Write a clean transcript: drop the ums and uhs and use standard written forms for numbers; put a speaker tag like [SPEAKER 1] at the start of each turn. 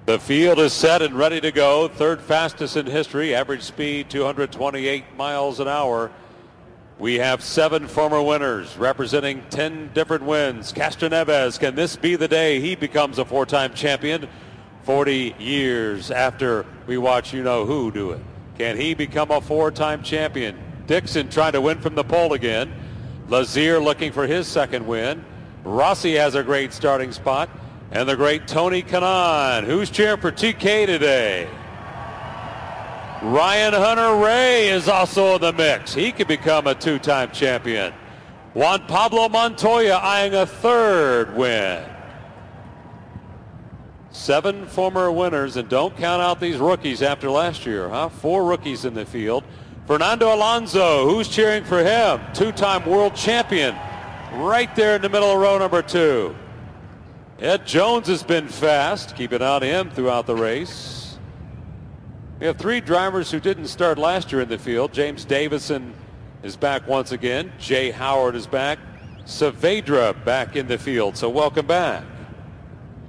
[SPEAKER 1] The field is set and ready to go. Third fastest in history. Average speed 228 miles an hour. We have 7 former winners representing 10 different wins. Castroneves, can this be the day he becomes a 4-time champion? 40 years after we watch you-know-who do it. Can he become a 4-time champion? Dixon trying to win from the pole again. Lazier looking for his second win. Rossi has a great starting spot. And the great Tony Kanaan, who's cheering for TK today. Ryan Hunter-Reay is also in the mix. He could become a 2-time champion. Juan Pablo Montoya eyeing a 3rd win. 7 former winners, and don't count out these rookies after last year, huh? 4 rookies in the field. Fernando Alonso, who's cheering for him? 2-time world champion, right there in the middle of row number 2. Ed Jones has been fast. Keep an eye on him throughout the race. We have 3 drivers who didn't start last year in the field. James Davison is back once again. Jay Howard is back. Saavedra back in the field. So welcome back.